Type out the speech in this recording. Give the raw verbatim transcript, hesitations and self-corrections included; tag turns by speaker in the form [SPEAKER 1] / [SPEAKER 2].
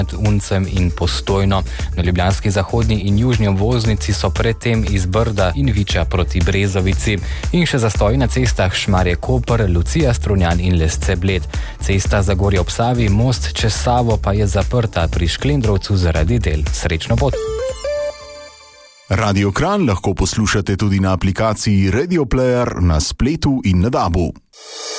[SPEAKER 1] med Uncem in Postojno. Na ljubljanski zahodni in južni obvoznici so predtem iz Brda in Viča proti Brezovici. In še zastoji na cestah Šmarje-Koper, Lucija, Strunjan in Lesce-Bled. Cesta Zagorje ob Savi, most čez Savo pa je zaprta pri Šklendrovcu zaradi del. Srečno pot!
[SPEAKER 2] Radio Kranj lahko poslušate tudi na aplikaciji Radio Player, na spletu in na dabu.